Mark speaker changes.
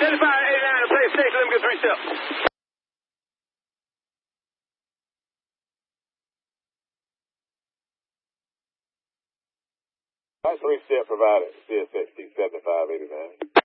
Speaker 1: 7589, play safe, let me get 3 steps.
Speaker 2: All right, 3-step provided, CSXT 7589.